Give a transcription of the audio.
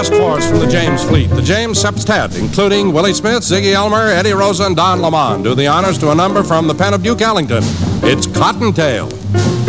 task force from the James fleet, the James Septet, including Willie Smith, Ziggy Elmer, Eddie Rosa, and Don Lamont, do the honors to a number from the pen of Duke Ellington. It's Cottontail.